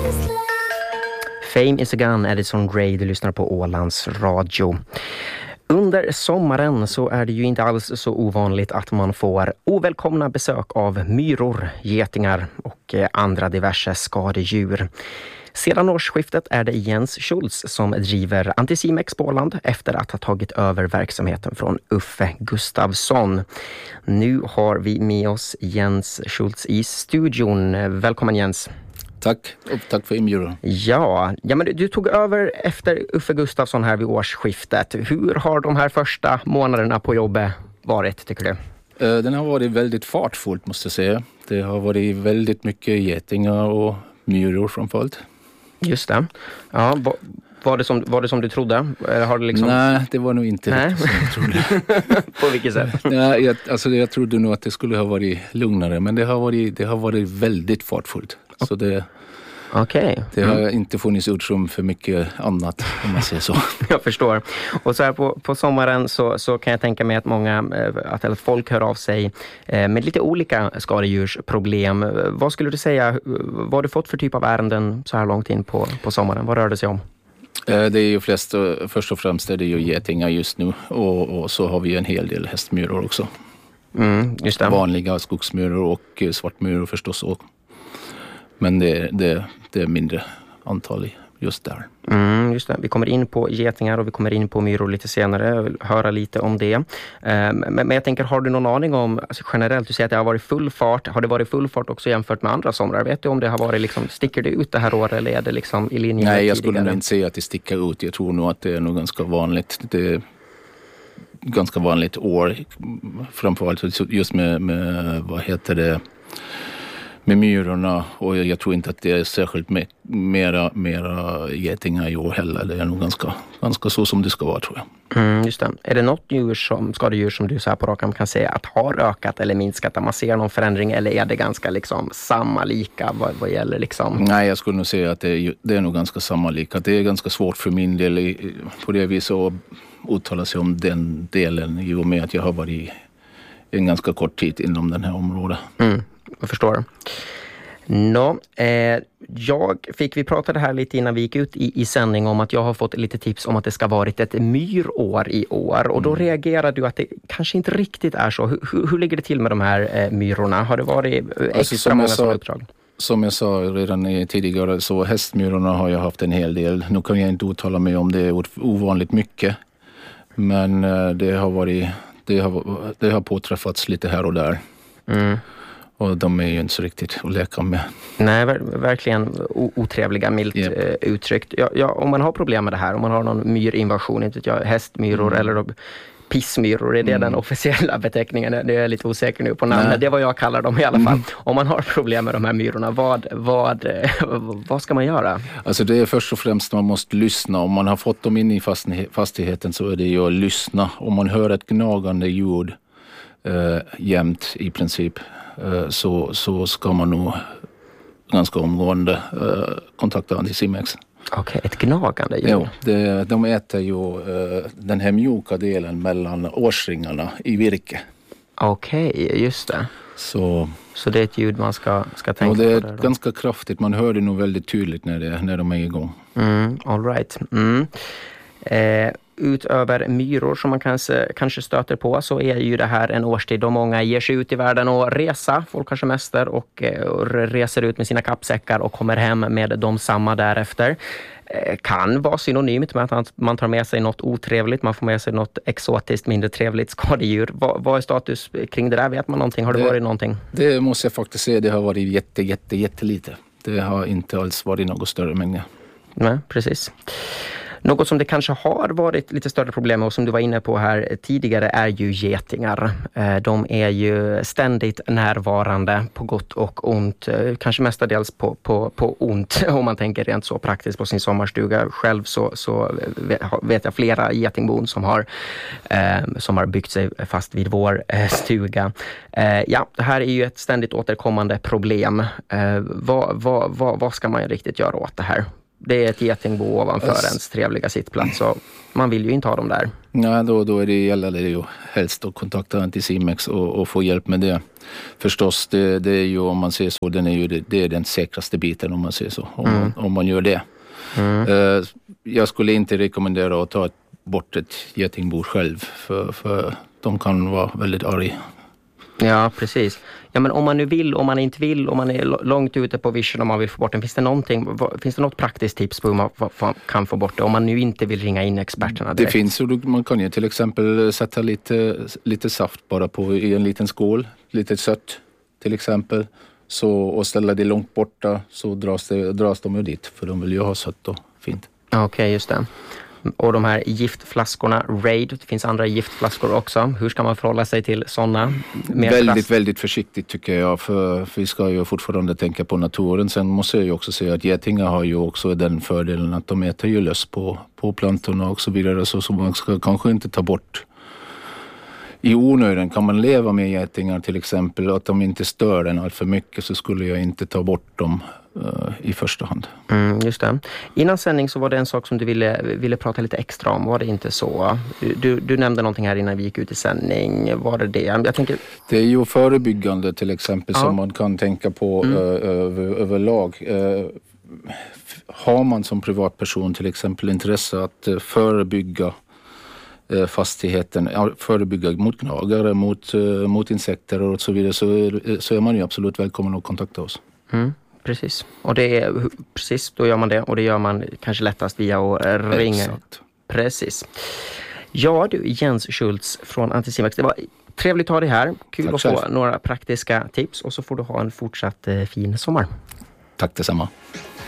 Fame is a gun, Addison Rae, du lyssnar på Ålands Radio. Under sommaren så är det ju inte alls så ovanligt att man får ovälkomna besök av myror, getingar och andra diverse skadedjur. Sedan årsskiftet är det Jens Schultz som driver Anticimex på Åland efter att ha tagit över verksamheten från Uffe Gustafsson. Nu har vi med oss Jens Schultz i studion. Välkommen Jens. Tack, och tack för inbjudan. Ja, men du tog över efter Uffe Gustafsson här vid årsskiftet. Hur har de här första månaderna på jobbet varit, tycker du? Den har varit väldigt fartfullt, måste jag säga. Det har varit väldigt mycket getingar och myror framförallt. Just det. Ja, var det som du trodde? Har det liksom... Nej, det var nog inte riktigt som jag trodde. På vilket sätt? Ja, jag trodde nog att det skulle ha varit lugnare, men det har varit väldigt fartfullt. Så det har inte funnits utrymme för mycket annat, om man säger så. Jag förstår. Och så här på sommaren så kan jag tänka mig att att folk hör av sig med lite olika skadedjursproblem. Vad skulle du säga, vad har du fått för typ av ärenden så här långt in på sommaren? Vad rör det sig om? Det är ju först och främst är det ju getingar just nu och så har vi en hel del hästmyror också. Just det. Vanliga skogsmyror och svartmyror förstås också. Men det är mindre antal just där. Just det. Vi kommer in på getingar och vi kommer in på myror lite senare. Jag vill höra lite om det. Men jag tänker, har du någon aning om, alltså generellt, du säger att det har varit full fart. Har det varit full fart också jämfört med andra somrar? Vet du om det har varit liksom, sticker det ut det här året eller är det liksom i linje med Nej, jag tidigare? skulle inte säga att det sticker ut. Jag tror nog att det är nog ganska vanligt. Det är ganska vanligt år. Framförallt just med med myrorna, och jag tror inte att det är särskilt mera getingar i år heller. Det är nog ganska så som det ska vara, tror jag. Just det. Är det något skadedjur som du så här på rakan kan säga att har ökat eller minskat, att man ser någon förändring, eller är det ganska liksom samma lika vad gäller liksom? Nej, jag skulle nog säga att det är nog ganska samma lika. Det är ganska svårt för min del på det viset att uttala sig om den delen i och med att jag har varit en ganska kort tid inom den här området. Jag förstår. Vi pratade här lite innan vi gick ut i sändning om att jag har fått lite tips om att det ska varit ett myrår i år. Och då reagerade du att det kanske inte riktigt är så. Hur ligger det till med de här myrorna? Har det varit extra många sådana uppdrag? Som jag sa redan tidigare, så hästmyrorna har jag haft en hel del. Nu kan jag inte uttala mig om det är ovanligt mycket. Men det har påträffats lite här och där. Och de är ju inte så riktigt att leka med. Nej, verkligen otrevliga, milt uttryckt. Om man har problem med det här, om man har någon myrinvasion, inte hästmyror eller då pissmyror, är det den officiella beteckningen? Det är jag lite osäker nu på namnet. Det är vad jag kallar dem i alla fall. Om man har problem med de här myrorna, vad ska man göra? Alltså det är först och främst man måste lyssna. Om man har fått dem in i fastigheten så är det ju att lyssna. Om man hör ett gnagande ljud jämt i princip, så ska man nog ganska omgående kontakta Anticimex. Okej, ett gnagande ljud. Jo, de äter ju den här mjuka delen mellan årsringarna i virke. Okej, just det. Så det är ett ljud man ska tänka på. Och det är ganska kraftigt, man hör det nog väldigt tydligt när de är igång. All right. Utöver myror som man kanske stöter på, så är ju det här en årstid då många ger sig ut i världen och resa. Folk har semester och reser ut med sina kappsäckar och kommer hem med dem samma därefter. Kan vara synonymt med att man tar med sig något otrevligt, man får med sig något exotiskt, mindre trevligt skadedjur. Vad är status kring det där? Vet man någonting? Har det varit någonting? Det måste jag faktiskt säga, det har varit jättelite. Det har inte alls varit något större mängd. Nej, precis. Något som det kanske har varit lite större problem med, och som du var inne på här tidigare, är ju getingar. De är ju ständigt närvarande på gott och ont. Kanske mestadels på ont, om man tänker rent så praktiskt på sin sommarstuga. Själv så vet jag flera getingbon som har byggt sig fast vid vår stuga. Det här är ju ett ständigt återkommande problem. Vad ska man riktigt göra åt det här? det är ett getingbo ovanför ens trevliga sittplats och man vill ju inte ha dem där. Nej, då är det gäller det ju helst att kontakta Anticimex och få hjälp med det. Förstås, det är ju om man ser så, det är den säkraste biten om man ser så, om man gör det. Jag skulle inte rekommendera att ta bort ett getingbo själv för de kan vara väldigt arga. Ja, precis. Ja, men om man nu vill, om man inte vill, om man är långt ute på vision, om man vill få bort den, finns det något praktiskt tips på hur man kan få bort det om man nu inte vill ringa in experterna direkt? Det finns, och man kan ju till exempel sätta lite saft bara på i en liten skål, lite sött till exempel, och ställa det långt borta, så dras de ju dit, för de vill ju ha sött och fint. Okej, just det. Och de här giftflaskorna, Raid, det finns andra giftflaskor också. Hur ska man förhålla sig till sådana? Väldigt försiktigt tycker jag, för vi ska ju fortfarande tänka på naturen. Sen måste jag ju också säga att getingar har ju också den fördelen att de äter ju löss på plantorna och så vidare, så man ska kanske inte ta bort. I onödan kan man leva med getingar till exempel, att de inte stör en allt för mycket, så skulle jag inte ta bort dem i första hand. Just det. Innan sändning så var det en sak som du ville prata lite extra om, var det inte så? Du nämnde någonting här innan vi gick ut i sändning, var det det? Jag tänker... Det är ju förebyggande till exempel som man kan tänka på överlag. Har man som privatperson till exempel intresse att förebygga fastigheten, förebygga mot gnagare, mot insekter och så vidare, så är man ju absolut välkommen att kontakta oss. Precis. Och då gör man det, och det gör man kanske lättast via att ringa. Exakt. Precis. Ja du, Jens Schultz från Anticimex, det var trevligt att ha dig här. Kul att få några praktiska tips, och så får du ha en fortsatt fin sommar. Tack detsamma.